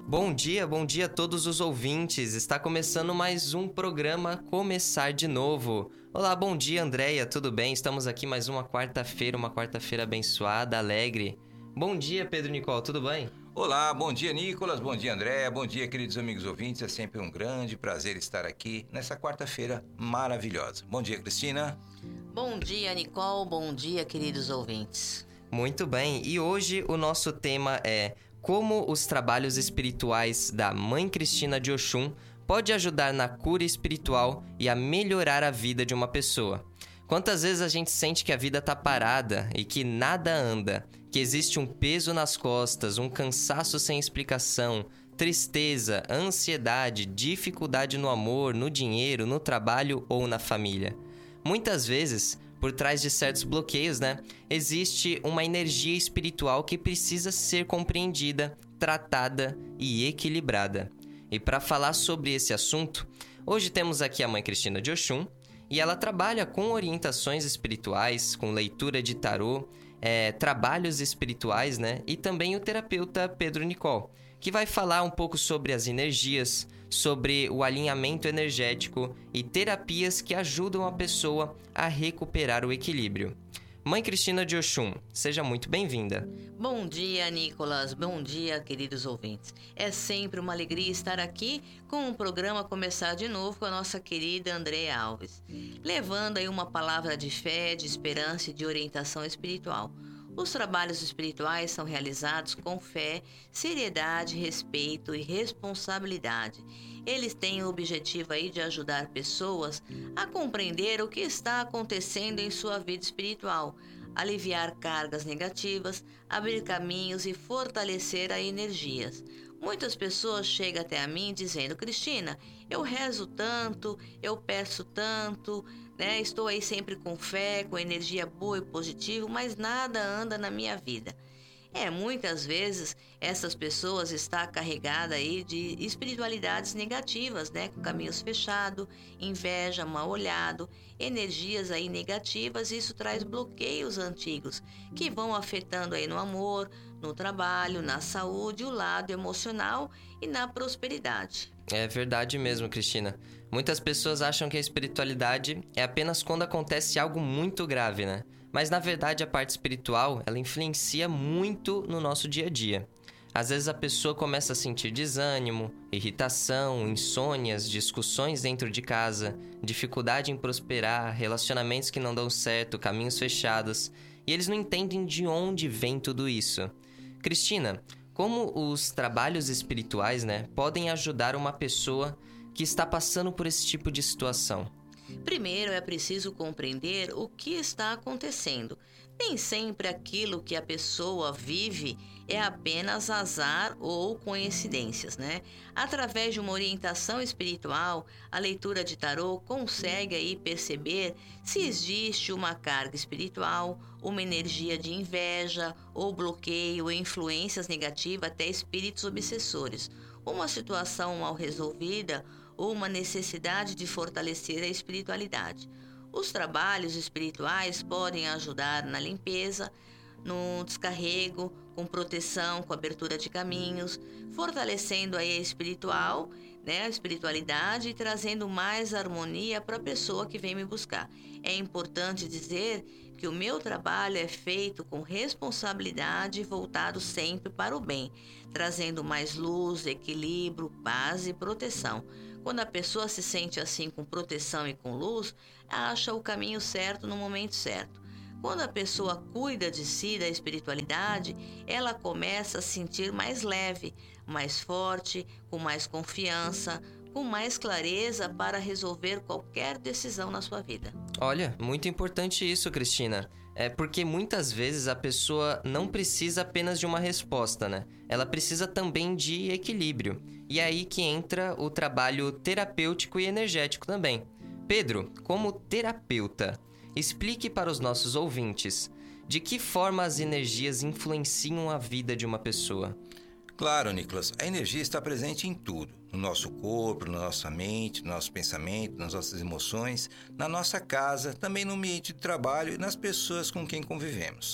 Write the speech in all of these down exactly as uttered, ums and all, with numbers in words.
Bom dia, bom dia a todos os ouvintes. Está começando mais um programa Começar de Novo. Olá, bom dia, Andréia, tudo bem? Estamos aqui mais uma quarta-feira, uma quarta-feira abençoada, alegre. Bom dia, Pedro Nicol, tudo bem? Olá, bom dia, Nicolas, bom dia, Andréia, bom dia, queridos amigos ouvintes. É sempre um grande prazer estar aqui nessa quarta-feira maravilhosa. Bom dia, Cristina. Bom dia, Nicol, bom dia, queridos ouvintes. Muito bem, e hoje o nosso tema é como os trabalhos espirituais da Mãe Cristina de Oxum pode ajudar na cura espiritual e a melhorar a vida de uma pessoa. Quantas vezes a gente sente que a vida tá parada e que nada anda, que existe um peso nas costas, um cansaço sem explicação, tristeza, ansiedade, dificuldade no amor, no dinheiro, no trabalho ou na família. Muitas vezes, por trás de certos bloqueios, né, existe uma energia espiritual que precisa ser compreendida, tratada e equilibrada. E para falar sobre esse assunto, hoje temos aqui a Mãe Cristina de Oxum, e ela trabalha com orientações espirituais, com leitura de tarô, é, trabalhos espirituais, né, e também o terapeuta Pedro Nicol, que vai falar um pouco sobre as energias, sobre o alinhamento energético e terapias que ajudam a pessoa a recuperar o equilíbrio. Mãe Cristina de Oxum, seja muito bem-vinda. Bom dia, Nicolas. Bom dia, queridos ouvintes. É sempre uma alegria estar aqui com o programa Começar de Novo com a nossa querida Andréia Alves, levando aí uma palavra de fé, de esperança e de orientação espiritual. Os trabalhos espirituais são realizados com fé, seriedade, respeito e responsabilidade. Eles têm o objetivo aí de ajudar pessoas a compreender o que está acontecendo em sua vida espiritual, aliviar cargas negativas, abrir caminhos e fortalecer as energias. Muitas pessoas chegam até a mim dizendo: Cristina, eu rezo tanto, eu peço tanto, né? Estou aí sempre com fé, com energia boa e positiva, mas nada anda na minha vida. É, muitas vezes essas pessoas estão carregadas aí de espiritualidades negativas, né? Com caminhos fechados, inveja, mal olhado, energias aí negativas. Isso traz bloqueios antigos que vão afetando aí no amor, no trabalho, na saúde, o lado emocional e na prosperidade. É verdade mesmo, Cristina. Muitas pessoas acham que a espiritualidade é apenas quando acontece algo muito grave, né? Mas, na verdade, a parte espiritual, ela influencia muito no nosso dia a dia. Às vezes a pessoa começa a sentir desânimo, irritação, insônias, discussões dentro de casa, dificuldade em prosperar, relacionamentos que não dão certo, caminhos fechados, e eles não entendem de onde vem tudo isso. Cristina, como os trabalhos espirituais, né, podem ajudar uma pessoa que está passando por esse tipo de situação? Primeiro é preciso compreender o que está acontecendo. Nem sempre aquilo que a pessoa vive é apenas azar ou coincidências, né? Através de uma orientação espiritual, a leitura de tarô consegue aí perceber se existe uma carga espiritual, uma energia de inveja ou bloqueio, influências negativas, até espíritos obsessores, uma situação mal resolvida ou uma necessidade de fortalecer a espiritualidade. Os trabalhos espirituais podem ajudar na limpeza, no descarrego, com proteção, com abertura de caminhos, fortalecendo aí a espiritual, né, a espiritualidade e trazendo mais harmonia para a pessoa que vem me buscar. É importante dizer que o meu trabalho é feito com responsabilidade e voltado sempre para o bem, trazendo mais luz, equilíbrio, paz e proteção. Quando a pessoa se sente assim com proteção e com luz, acha o caminho certo no momento certo. Quando a pessoa cuida de si, da espiritualidade, ela começa a se sentir mais leve, mais forte, com mais confiança, com mais clareza para resolver qualquer decisão na sua vida. Olha, muito importante isso, Cristina. É porque muitas vezes a pessoa não precisa apenas de uma resposta, né? Ela precisa também de equilíbrio. E é aí que entra o trabalho terapêutico e energético também. Pedro, como terapeuta, explique para os nossos ouvintes de que forma as energias influenciam a vida de uma pessoa. Claro, Nicolas, a energia está presente em tudo, no nosso corpo, na nossa mente, no nosso pensamento, nas nossas emoções, na nossa casa, também no ambiente de trabalho e nas pessoas com quem convivemos.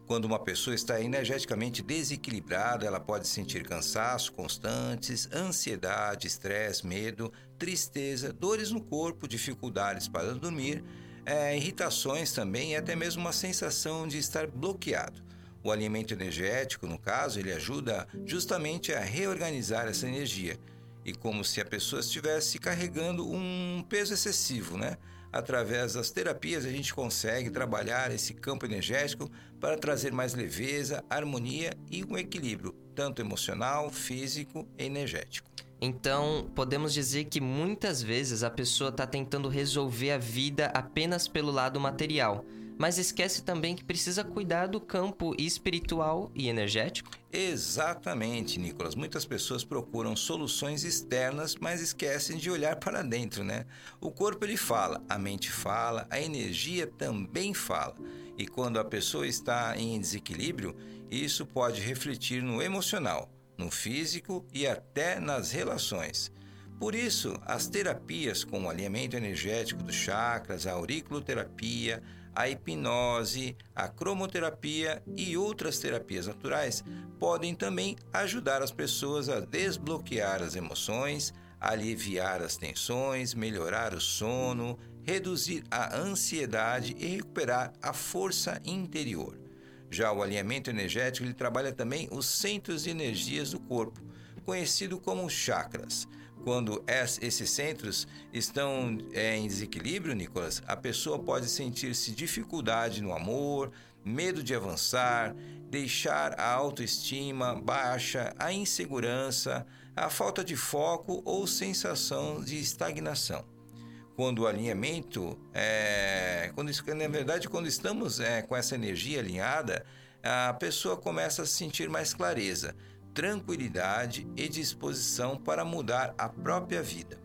Quando uma pessoa está energeticamente desequilibrada, ela pode sentir cansaço constantes, ansiedade, estresse, medo, tristeza, dores no corpo, dificuldades para dormir, é, irritações também e até mesmo uma sensação de estar bloqueado. O alimento energético, no caso, ele ajuda justamente a reorganizar essa energia. E como se a pessoa estivesse carregando um peso excessivo, né? Através das terapias, a gente consegue trabalhar esse campo energético para trazer mais leveza, harmonia e um equilíbrio, tanto emocional, físico e energético. Então, podemos dizer que muitas vezes a pessoa está tentando resolver a vida apenas pelo lado material, mas esquece também que precisa cuidar do campo espiritual e energético? Exatamente, Nicolas. Muitas pessoas procuram soluções externas, mas esquecem de olhar para dentro, né? O corpo ele fala, a mente fala, a energia também fala. E quando a pessoa está em desequilíbrio, isso pode refletir no emocional, no físico e até nas relações. Por isso, as terapias como o alinhamento energético dos chakras, a auriculoterapia, a hipnose, a cromoterapia e outras terapias naturais podem também ajudar as pessoas a desbloquear as emoções, aliviar as tensões, melhorar o sono, reduzir a ansiedade e recuperar a força interior. Já o alinhamento energético ele trabalha também os centros de energias do corpo, conhecido como chakras. Quando esses centros estão é, em desequilíbrio, Nicolas, a pessoa pode sentir-se dificuldade no amor, medo de avançar, deixar a autoestima baixa, a insegurança, a falta de foco ou sensação de estagnação. Quando o alinhamento, é, quando, na verdade, quando estamos é, com essa energia alinhada, a pessoa começa a sentir mais clareza, tranquilidade e disposição para mudar a própria vida.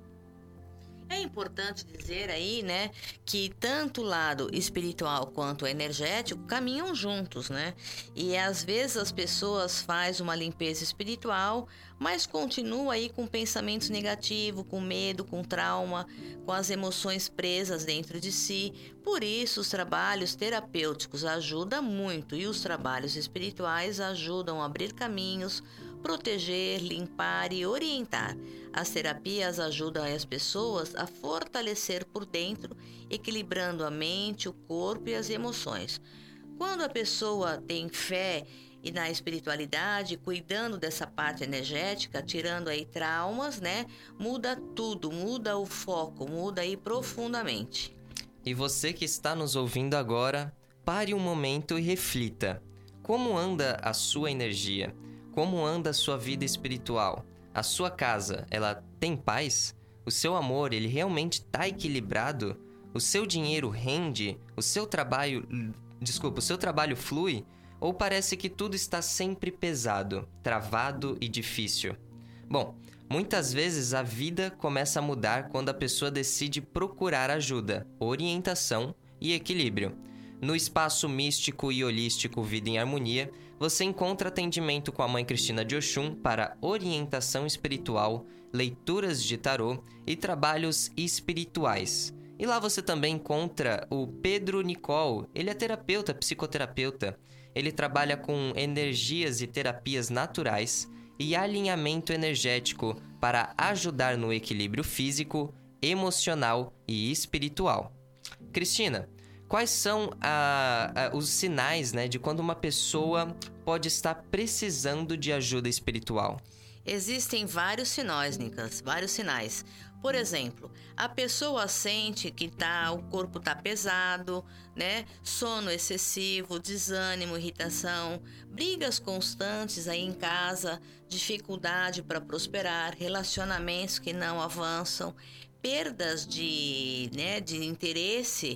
É importante dizer aí, né, que tanto o lado espiritual quanto o energético caminham juntos, né? E às vezes as pessoas fazem uma limpeza espiritual, mas continuam aí com pensamentos negativos, com medo, com trauma, com as emoções presas dentro de si. Por isso, os trabalhos terapêuticos ajudam muito e os trabalhos espirituais ajudam a abrir caminhos, proteger, limpar e orientar. As terapias ajudam as pessoas a fortalecer por dentro, equilibrando a mente, o corpo e as emoções. Quando a pessoa tem fé e na espiritualidade, cuidando dessa parte energética, tirando aí traumas, né? Muda tudo, muda o foco, muda aí profundamente. E você que está nos ouvindo agora, pare um momento e reflita. Como anda a sua energia? Como anda a sua vida espiritual? A sua casa, ela tem paz? O seu amor, ele realmente está equilibrado? O seu dinheiro rende? O seu trabalho... Desculpa, o seu trabalho flui? Ou parece que tudo está sempre pesado, travado e difícil? Bom, muitas vezes a vida começa a mudar quando a pessoa decide procurar ajuda, orientação e equilíbrio. No espaço místico e holístico Vida em Harmonia, você encontra atendimento com a Mãe Cristina de Oxum para orientação espiritual, leituras de tarô e trabalhos espirituais. E lá você também encontra o Pedro Nicol, ele é terapeuta, psicoterapeuta. Ele trabalha com energias e terapias naturais e alinhamento energético para ajudar no equilíbrio físico, emocional e espiritual. Cristina, quais são a, a, os sinais, né, de quando uma pessoa pode estar precisando de ajuda espiritual? Existem vários sinais, Nicas, vários sinais. Por exemplo, a pessoa sente que tá, o corpo está pesado, né? Sono excessivo, desânimo, irritação, brigas constantes aí em casa, dificuldade para prosperar, relacionamentos que não avançam, perdas de, né, de interesse,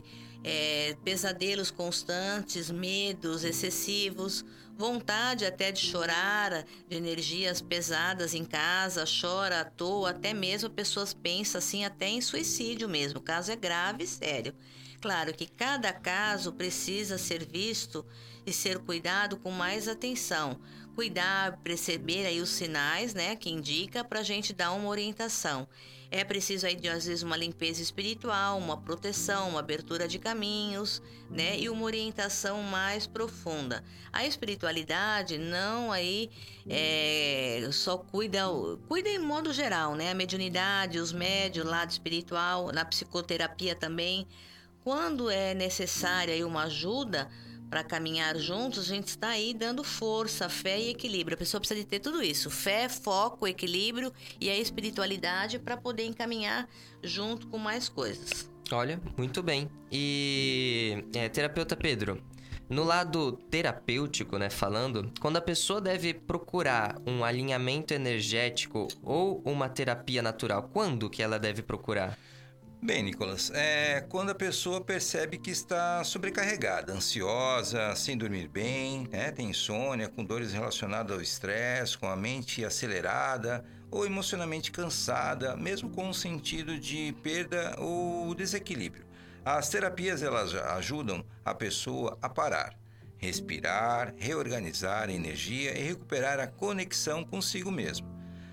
é, pesadelos constantes, medos excessivos, vontade até de chorar, de energias pesadas em casa, chora à toa, até mesmo pessoas pensam assim até em suicídio mesmo. O caso é grave e sério. Claro que cada caso precisa ser visto e ser cuidado com mais atenção, cuidar, perceber aí os sinais, né, que indica para a gente dar uma orientação. É preciso aí, às vezes, uma limpeza espiritual, uma proteção, uma abertura de caminhos, né? E uma orientação mais profunda. A espiritualidade não aí é, só cuida, cuida em modo geral, né? A mediunidade, os médios, o lado espiritual, na psicoterapia também. Quando é necessária aí uma ajuda para caminhar juntos, a gente está aí dando força, fé e equilíbrio. A pessoa precisa de ter tudo isso, fé, foco, equilíbrio e a espiritualidade para poder encaminhar junto com mais coisas. Olha, muito bem. E, é, terapeuta Pedro, no lado terapêutico, né, falando, quando a pessoa deve procurar um alinhamento energético ou uma terapia natural, quando que ela deve procurar? Bem, Nicolas, é quando a pessoa percebe que está sobrecarregada, ansiosa, sem dormir bem, né? Tem insônia, com dores relacionadas ao estresse, com a mente acelerada ou emocionalmente cansada, mesmo com um sentido de perda ou desequilíbrio. As terapias elas ajudam a pessoa a parar, respirar, reorganizar a energia e recuperar a conexão consigo mesmo.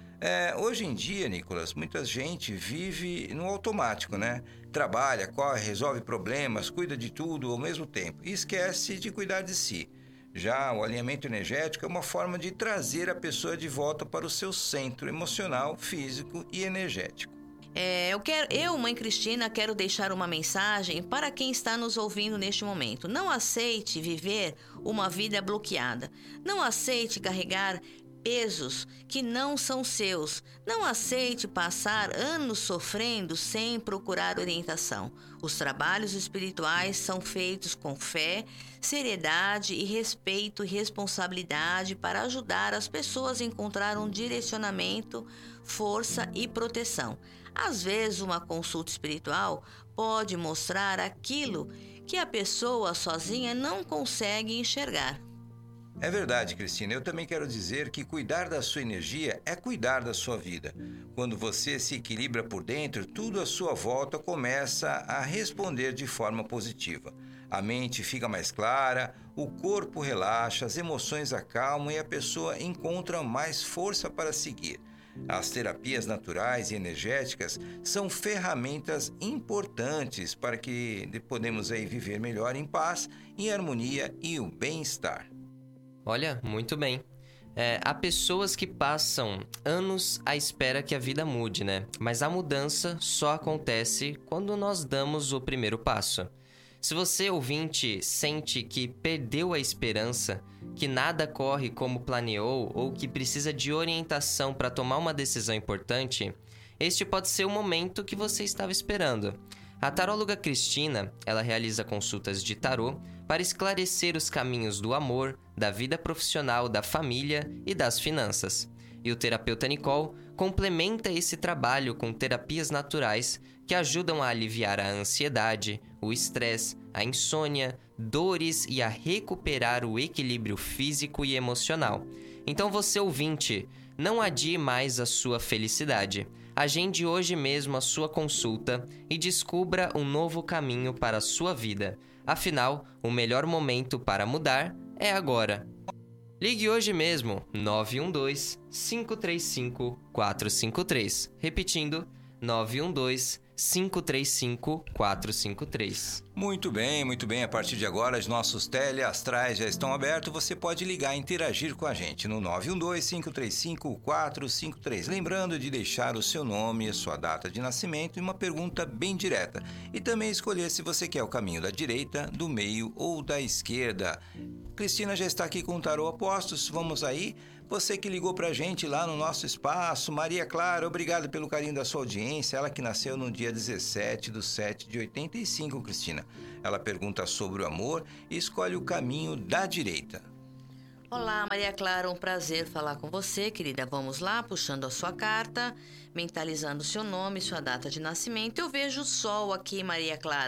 É, hoje em dia, Nicolas, muita gente vive no automático, né? Trabalha, corre, resolve problemas, cuida de tudo ao mesmo tempo e esquece de cuidar de si. Já o alinhamento energético é uma forma de trazer a pessoa de volta para o seu centro emocional, físico e energético. É, eu, quero, eu, mãe Cristina, quero deixar uma mensagem para quem está nos ouvindo neste momento. Não aceite viver uma vida bloqueada. Não aceite carregar pesos que não são seus. Não aceite passar anos sofrendo sem procurar orientação. Os trabalhos espirituais são feitos com fé, seriedade e respeito e responsabilidade para ajudar as pessoas a encontrar um direcionamento, força e proteção. Às vezes, uma consulta espiritual pode mostrar aquilo que a pessoa sozinha não consegue enxergar. É verdade, Cristina. Eu também quero dizer que cuidar da sua energia é cuidar da sua vida. Quando você se equilibra por dentro, tudo à sua volta começa a responder de forma positiva. A mente fica mais clara, o corpo relaxa, as emoções acalmam e a pessoa encontra mais força para seguir. As terapias naturais e energéticas são ferramentas importantes para que podemos aí viver melhor em paz, em harmonia e o bem-estar. Olha, muito bem. É, há pessoas que passam anos à espera que a vida mude, né? Mas a mudança só acontece quando nós damos o primeiro passo. Se você, ouvinte, sente que perdeu a esperança, que nada corre como planeou ou que precisa de orientação para tomar uma decisão importante, este pode ser o momento que você estava esperando. A taróloga Cristina, ela realiza consultas de tarô para esclarecer os caminhos do amor, da vida profissional, da família e das finanças. E o terapeuta Nicole complementa esse trabalho com terapias naturais que ajudam a aliviar a ansiedade, o estresse, a insônia, dores e a recuperar o equilíbrio físico e emocional. Então você, ouvinte, não adie mais a sua felicidade. Agende hoje mesmo a sua consulta e descubra um novo caminho para a sua vida. Afinal, o melhor momento para mudar é agora. Ligue hoje mesmo, nove um dois, cinco três cinco, quatro cinco três. Repetindo, nove um dois, cinco três cinco, quatro cinco três. Muito bem, muito bem. A partir de agora, os nossos teleastrais já estão abertos. Você pode ligar e interagir com a gente no nove um dois, cinco três cinco, quatro cinco três. Lembrando de deixar o seu nome, a sua data de nascimento e uma pergunta bem direta. E também escolher se você quer o caminho da direita, do meio ou da esquerda. Cristina já está aqui com o Tarô Apostos. Vamos aí. Você que ligou pra gente lá no nosso espaço, Maria Clara, obrigado pelo carinho da sua audiência. Ela que nasceu no dia dezessete de setembro de oitenta e cinco, Cristina. Ela pergunta sobre o amor e escolhe o caminho da direita. Olá, Maria Clara, um prazer falar com você, querida. Vamos lá, puxando a sua carta, mentalizando seu nome, sua data de nascimento. Eu vejo o sol aqui, Maria Clara.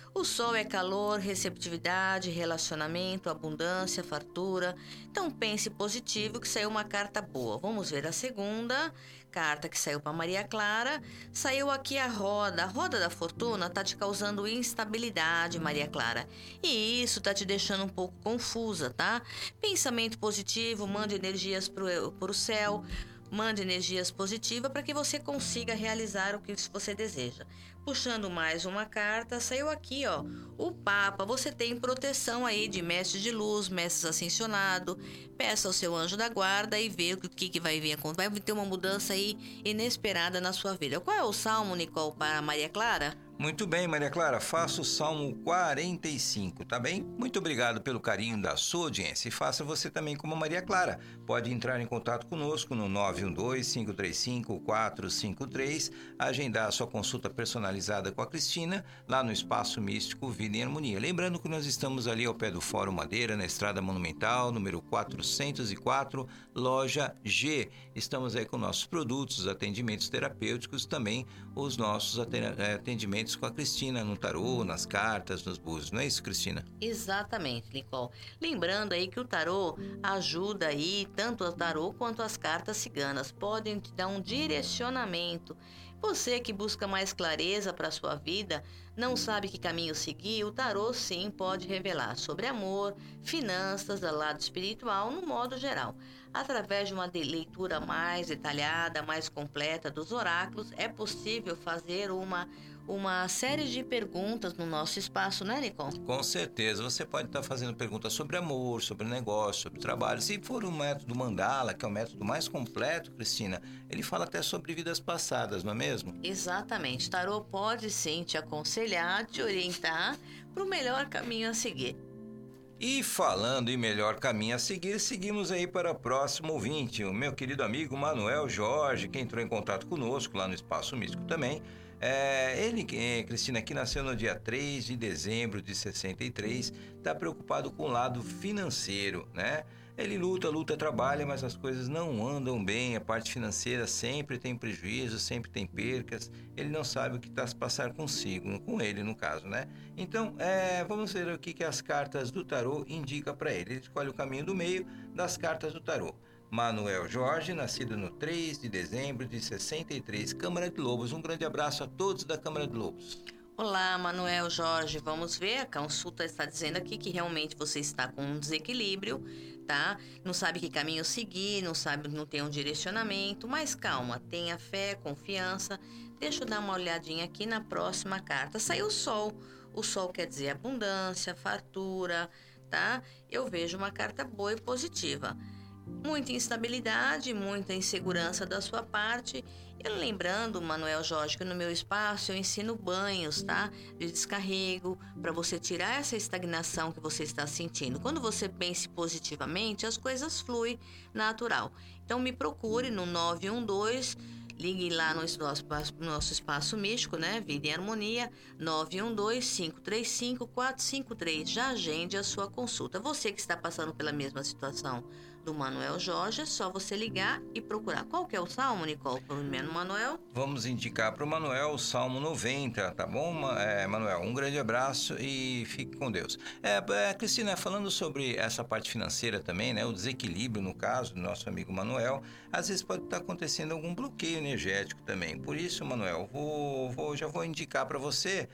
O sol é calor, receptividade, relacionamento, abundância, fartura. Então pense positivo que saiu uma carta boa. Vamos ver a segunda carta que saiu para Maria Clara. Saiu aqui a roda. A roda da fortuna está te causando instabilidade, Maria Clara. E isso está te deixando um pouco confusa, tá? Pensamento positivo, mande energias para o céu. Mande energias positivas para que você consiga realizar o que você deseja. Puxando mais uma carta, saiu aqui, ó, o Papa. Você tem proteção aí de mestres de luz, mestres ascensionados. Peça ao seu anjo da guarda e vê o que, que vai vir. Vai ter uma mudança aí inesperada na sua vida. Qual é o salmo, Nicole, para Maria Clara? Muito bem, Maria Clara, faça o Salmo quarenta e cinco, tá bem? Muito obrigado pelo carinho da sua audiência e faça você também como a Maria Clara. Pode entrar em contato conosco no nove um dois, cinco três cinco, quatro cinco três, agendar a sua consulta personalizada com a Cristina, lá no Espaço Místico Vida em Harmonia. Lembrando que nós estamos ali ao pé do Fórum Madeira, na Estrada Monumental, número quatrocentos e quatro, loja G. Estamos aí com nossos produtos, os atendimentos terapêuticos, também os nossos atendimentos com a Cristina no tarô, nas cartas, nos búzios. Não é isso, Cristina? Exatamente, Nicole. Lembrando aí que o tarô ajuda aí, tanto o tarô quanto as cartas ciganas. Podem te dar um direcionamento. Você que busca mais clareza para a sua vida, não sabe que caminho seguir, o tarô sim pode revelar sobre amor, finanças, do lado espiritual, no modo geral. Através de uma leitura mais detalhada, mais completa dos oráculos, é possível fazer uma, uma série de perguntas no nosso espaço, né, Nicole? Com certeza. Você pode estar fazendo perguntas sobre amor, sobre negócio, sobre trabalho. Se for o método Mandala, que é o método mais completo, Cristina, ele fala até sobre vidas passadas, não é mesmo? Exatamente. Tarô pode sim te aconselhar, te orientar para o melhor caminho a seguir. E falando em melhor caminho a seguir, seguimos aí para o próximo ouvinte, o meu querido amigo Manuel Jorge, que entrou em contato conosco lá no Espaço Místico também. É, ele, Cristina, que nasceu no dia três de dezembro de sessenta e três, está preocupado com o lado financeiro, né? Ele luta, luta, trabalha, mas as coisas não andam bem, a parte financeira sempre tem prejuízo, sempre tem percas, ele não sabe o que está se passar consigo, com ele no caso, né? Então, é, vamos ver o que, que as cartas do tarô indicam para ele. Ele escolhe o caminho do meio das cartas do tarô. Manuel Jorge, nascido no três de dezembro de sessenta e três, Câmara de Lobos. Um grande abraço a todos da Câmara de Lobos. Olá, Manuel Jorge, vamos ver, a consulta está dizendo aqui que realmente você está com um desequilíbrio, tá? Não sabe que caminho seguir, não sabe, não tem um direcionamento, mas calma, tenha fé, confiança. Deixa eu dar uma olhadinha aqui na próxima carta. Saiu o sol, o sol quer dizer abundância, fartura, tá? Eu vejo uma carta boa e positiva. Muita instabilidade, muita insegurança da sua parte. Eu lembrando, Manuel Jorge, que no meu espaço eu ensino banhos, tá? De descarrego, para você tirar essa estagnação que você está sentindo. Quando você pensa positivamente, as coisas fluem natural. Então me procure no nove um dois, ligue lá no nosso, no nosso espaço místico, né? Vida em Harmonia, nove um dois, cinco três cinco, quatro cinco três. Já agende a sua consulta. Você que está passando pela mesma situação do Manuel Jorge, é só você ligar e procurar. Qual que é o salmo, Nicole, para o menino Manuel? Vamos indicar para o Manuel o Salmo noventa, tá bom, é, Manuel? Um grande abraço e fique com Deus. É, é, Cristina, falando sobre essa parte financeira também, né? O desequilíbrio, no caso do nosso amigo Manuel, às vezes pode estar acontecendo algum bloqueio energético também. Por isso, Manuel, vou, vou, já vou indicar para você,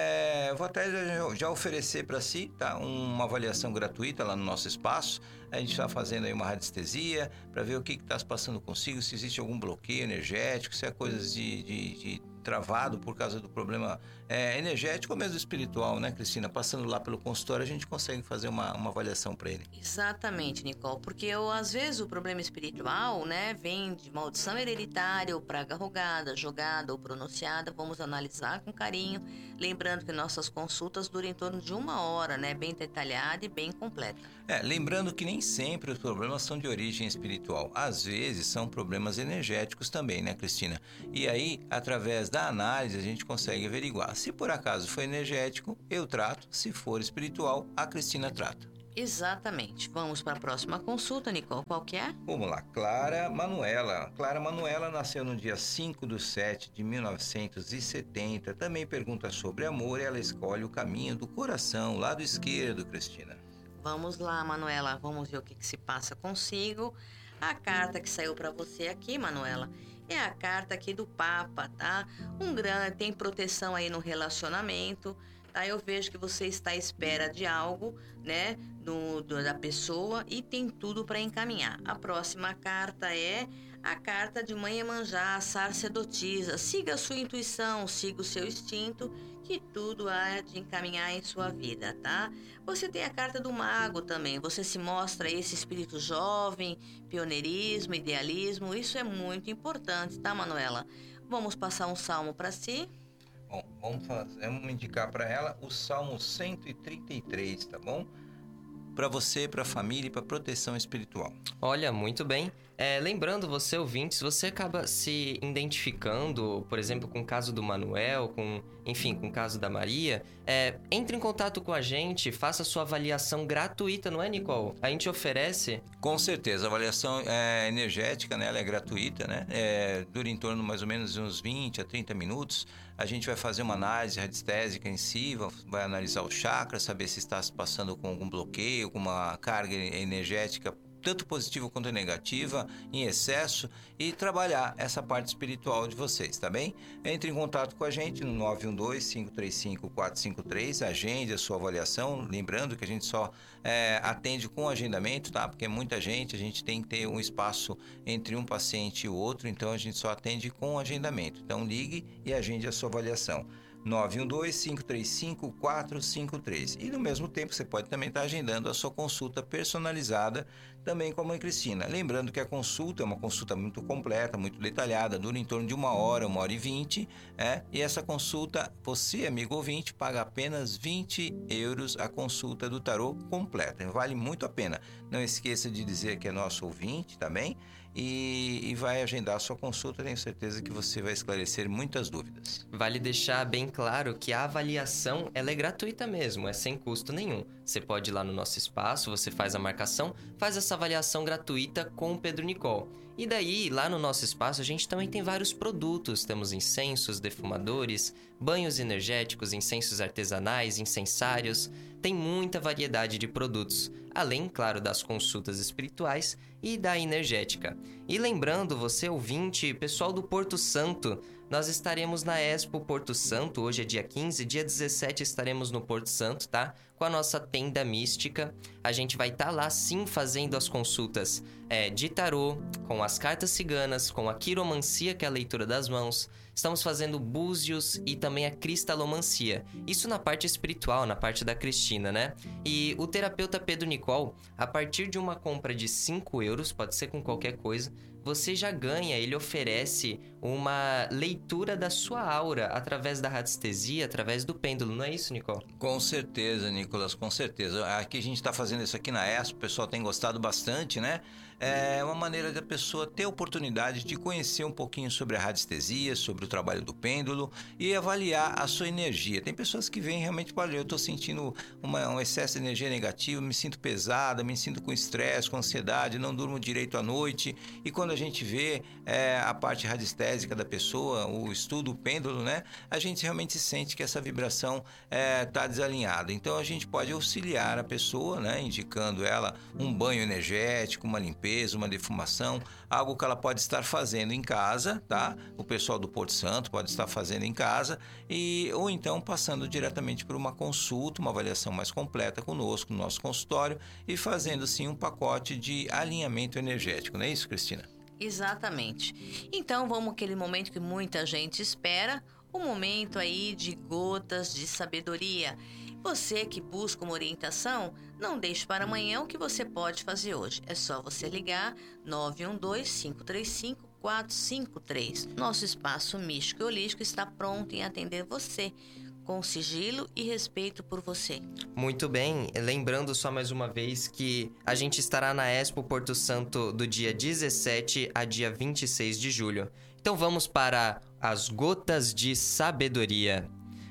é, vou até já, já oferecer para si, tá? Uma avaliação gratuita lá no nosso espaço. A gente está fazendo aí uma radiestesia para ver o que está se passando consigo, se existe algum bloqueio energético, se é coisas de, de, de travado por causa do problema é, energético ou mesmo espiritual, né, Cristina? Passando lá pelo consultório, a gente consegue fazer uma, uma avaliação para ele. Exatamente, Nicole, porque eu, às vezes o problema espiritual, né, vem de maldição hereditária ou praga rogada, jogada ou pronunciada. Vamos analisar com carinho, lembrando que nossas consultas duram em torno de uma hora, né, bem detalhada e bem completa. É, lembrando que nem sempre os problemas são de origem espiritual. Às vezes são problemas energéticos também, né, Cristina? E aí, através da análise, a gente consegue averiguar. Se por acaso for energético, eu trato. Se for espiritual, a Cristina trata. Exatamente. Vamos para a próxima consulta, Nicole. Qual que é? Vamos lá, Clara Manuela. Clara Manuela nasceu no dia cinco de setembro de mil novecentos e setenta. Também pergunta sobre amor e ela escolhe o caminho do coração, lado esquerdo, Cristina. Vamos lá, Manuela. Vamos ver o que, que se passa consigo. A carta que saiu para você aqui, Manuela, é a carta aqui do Papa, tá? Um grande, tem proteção aí no relacionamento, tá? Eu vejo que você está à espera de algo, né, do, do da pessoa e tem tudo para encaminhar. A próxima carta é a carta de Mãe Iemanjá, a sacerdotisa. Siga a sua intuição, siga o seu instinto, que tudo há de encaminhar em sua vida, tá? Você tem a carta do Mago também. Você se mostra esse espírito jovem, pioneirismo, idealismo. Isso é muito importante, tá, Manuela? Vamos passar um salmo para si. Bom, vamos, fazer, vamos indicar para ela o Salmo cento e trinta e três, tá bom? Para você, para a família e para proteção espiritual. Olha, muito bem. É, lembrando você, ouvintes, você acaba se identificando, por exemplo, com o caso do Manuel, com, enfim, com o caso da Maria, é, entre em contato com a gente, faça sua avaliação gratuita, não é, Nicole? A gente oferece... Com certeza, a avaliação é energética, né? Ela é gratuita, né? É, dura em torno mais ou menos de uns vinte a trinta minutos. A gente vai fazer uma análise radiestésica em si, vai analisar o chakra, saber se está se passando com algum bloqueio, alguma carga energética, tanto positiva quanto negativa, em excesso, e trabalhar essa parte espiritual de vocês, tá bem? Entre em contato com a gente no nove um dois, cinco três cinco, quatro cinco três, agende a sua avaliação, lembrando que a gente só é, atende com agendamento, tá? Porque é muita gente, a gente tem que ter um espaço entre um paciente e o outro, então a gente só atende com agendamento. Então ligue e agende a sua avaliação. nove um dois, cinco três cinco, quatro cinco três. E no mesmo tempo você pode também estar agendando a sua consulta personalizada também com a Mãe Cristina. Lembrando que a consulta é uma consulta muito completa, muito detalhada, dura em torno de uma hora, uma hora e vinte, é? E essa consulta, você, amigo ouvinte, paga apenas vinte euros a consulta do tarô completa. Vale muito a pena. Não esqueça de dizer que é nosso ouvinte também e, e vai agendar a sua consulta. Tenho certeza que você vai esclarecer muitas dúvidas. Vale deixar bem claro que a avaliação ela é gratuita mesmo, é sem custo nenhum. Você pode ir lá no nosso espaço, você faz a marcação, faz essa avaliação gratuita com o Pedro Nicole. E daí, lá no nosso espaço, a gente também tem vários produtos. Temos incensos, defumadores, banhos energéticos, incensos artesanais, incensários. Tem muita variedade de produtos, além, claro, das consultas espirituais e da energética. E lembrando, você ouvinte, pessoal do Porto Santo, nós estaremos na Expo Porto Santo, hoje é dia quinze, dia dezessete estaremos no Porto Santo, tá? Com a nossa tenda mística. A gente vai estar tá lá sim fazendo as consultas é, de tarô, com as cartas ciganas, com a quiromancia, que é a leitura das mãos. Estamos fazendo búzios e também a cristalomancia. Isso na parte espiritual, na parte da Cristina, né? E o terapeuta Pedro Nicole, a partir de uma compra de cinco euros, pode ser com qualquer coisa, você já ganha, ele oferece uma leitura da sua aura através da radiestesia, através do pêndulo, não é isso, Nicole? Com certeza, Nicolas, com certeza. Aqui a gente está fazendo isso aqui na Expo, o pessoal tem gostado bastante, né? É uma maneira da pessoa ter a oportunidade de conhecer um pouquinho sobre a radiestesia, sobre o trabalho do pêndulo e avaliar a sua energia. Tem pessoas que vêm realmente para eu estou sentindo uma, um excesso de energia negativa, me sinto pesada, me sinto com estresse, com ansiedade, não durmo direito à noite. E quando a gente vê é, a parte radiestésica da pessoa, o estudo, o pêndulo, né? A gente realmente sente que essa vibração está é, desalinhada. Então a gente pode auxiliar a pessoa, né? Indicando ela um banho energético, uma limpeza, uma defumação, algo que ela pode estar fazendo em casa, tá? O pessoal do Porto Santo pode estar fazendo em casa e ou então passando diretamente por uma consulta, uma avaliação mais completa conosco no nosso consultório e fazendo sim um pacote de alinhamento energético, não é isso, Cristina? Exatamente. Então vamos àquele momento que muita gente espera, o momento aí de gotas de sabedoria. Você que busca uma orientação, não deixe para amanhã o que você pode fazer hoje. É só você ligar nove um dois, cinco três cinco, quatro cinco três. Nosso espaço místico e holístico está pronto em atender você, com sigilo e respeito por você. Muito bem, lembrando só mais uma vez que a gente estará na Expo Porto Santo do dia dezessete a dia vinte e seis de julho. Então vamos para as gotas de sabedoria.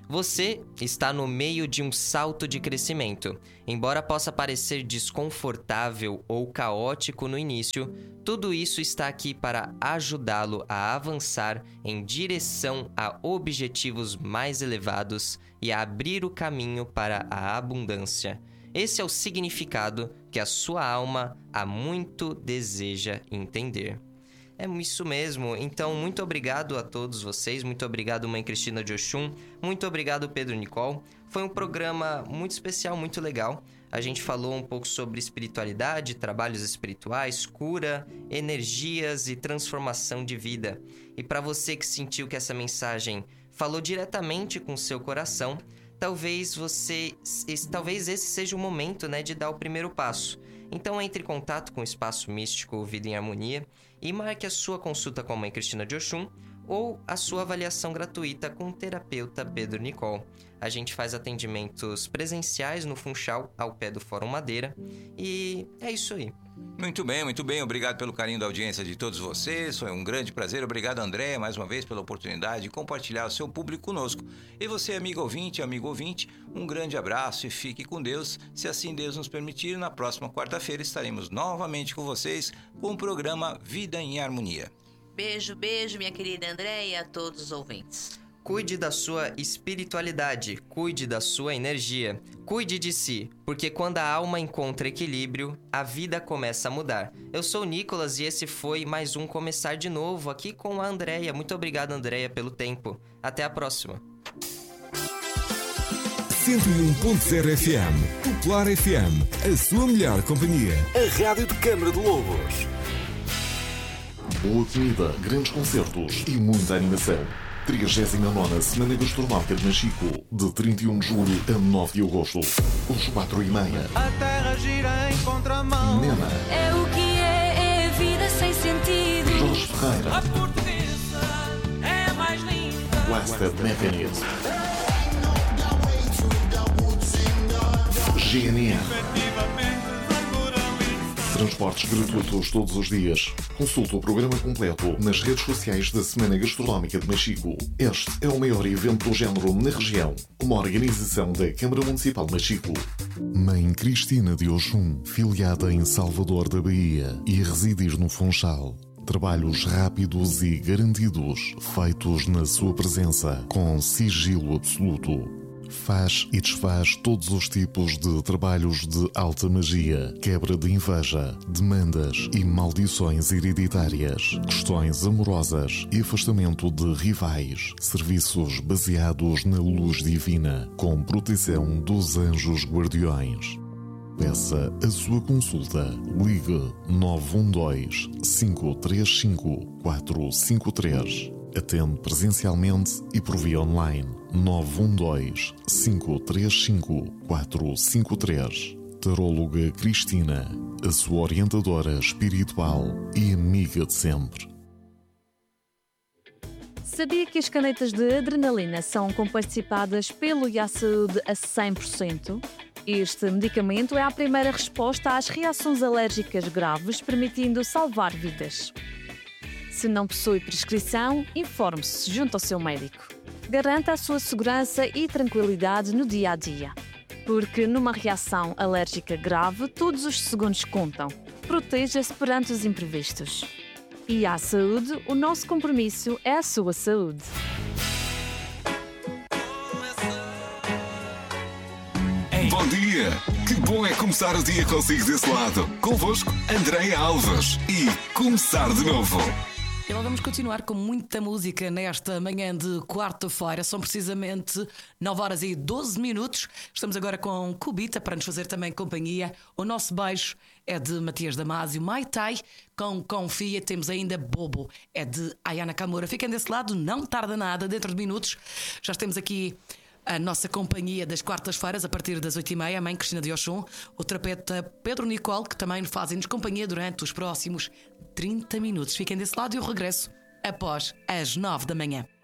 Você está no meio de um salto de crescimento. Embora possa parecer desconfortável ou caótico no início, tudo isso está aqui para ajudá-lo a avançar em direção a objetivos mais elevados e a abrir o caminho para a abundância. Esse é o significado que a sua alma há muito deseja entender. É isso mesmo. Então, muito obrigado a todos vocês. Muito obrigado, Mãe Cristina de Oxum. Muito obrigado, Pedro Nicole. Foi um programa muito especial, muito legal. A gente falou um pouco sobre espiritualidade, trabalhos espirituais, cura, energias e transformação de vida. E para você que sentiu que essa mensagem falou diretamente com o seu coração, talvez você, talvez esse seja o momento, né, de dar o primeiro passo. Então entre em contato com o Espaço Místico Vida em Harmonia e marque a sua consulta com a Mãe Cristina de Oxum ou a sua avaliação gratuita com o terapeuta Pedro Nicole. A gente faz atendimentos presenciais no Funchal, ao pé do Fórum Madeira, e é isso aí. Muito bem, muito bem. Obrigado pelo carinho da audiência de todos vocês. Foi um grande prazer. Obrigado, André, mais uma vez pela oportunidade de compartilhar o seu público conosco. E você, amigo ouvinte, amigo ouvinte, um grande abraço e fique com Deus. Se assim Deus nos permitir, na próxima quarta-feira estaremos novamente com vocês com o programa Vida em Harmonia. Beijo, beijo, minha querida André, e a todos os ouvintes. Cuide da sua espiritualidade, cuide da sua energia, cuide de si, porque quando a alma encontra equilíbrio, a vida começa a mudar. Eu sou o Nicolas e esse foi mais um Começar de Novo aqui com a Andréia. Muito obrigado, Andréia, pelo tempo. Até a próxima. cento e um ponto zero F M, Popular F M, a sua melhor companhia. A Rádio de Câmara de Lobos. Boa comida, grandes concertos e muita animação. trigésima nona Semana Gastronómica de Machico, de trinta e um de julho a nove de agosto, às quatro e meia. A terra gira em contramão. Nena. É o que é, é a vida sem sentido. Jorge Ferreira. A portuguesa é mais linda. Blasted Mechanism. G N R. Transportes gratuitos todos os dias. Consulte o programa completo nas redes sociais da Semana Gastronómica de Machico. Este é o maior evento do género na região. Uma organização da Câmara Municipal de Machico. Mãe Cristina de Oxum, filiada em Salvador da Bahia e a residir no Funchal. Trabalhos rápidos e garantidos, feitos na sua presença, com sigilo absoluto. Faz e desfaz todos os tipos de trabalhos de alta magia, quebra de inveja, demandas e maldições hereditárias, questões amorosas e afastamento de rivais, serviços baseados na luz divina, com proteção dos anjos guardiões. Peça a sua consulta. Ligue nove um dois, cinco três cinco, quatro cinco três. Atende presencialmente e por via online. nove um dois, cinco três cinco, quatro cinco três. Taróloga Cristina, a sua orientadora espiritual e amiga de sempre. Sabia que as canetas de adrenalina são comparticipadas pelo I A Saúde a cem por cento? Este medicamento é a primeira resposta às reações alérgicas graves, permitindo salvar vidas. Se não possui prescrição, informe-se junto ao seu médico. Garanta a sua segurança e tranquilidade no dia a dia. Porque numa reação alérgica grave, todos os segundos contam. Proteja-se perante os imprevistos. I A Saúde, o nosso compromisso é a sua saúde. Bom dia! Que bom é começar o dia consigo desse lado. Convosco, Andréia Alves. E começar de novo. E lá vamos continuar com muita música nesta manhã de quarta-feira. São precisamente nove horas e doze minutos. Estamos agora com Cubita para nos fazer também companhia. O nosso beijo é de Matias Damasio. Mai Tai com Confia. Temos ainda Bobo, é de Ayana Kamura. Fiquem desse lado, não tarda nada. Dentro de minutos já temos aqui a nossa companhia das quartas-feiras, a partir das oito e meia, a Mãe Cristina de Oxum, o terapeuta Pedro Nicole, que também fazem-nos companhia durante os próximos trinta minutos. Fiquem desse lado e eu regresso após as nove da manhã.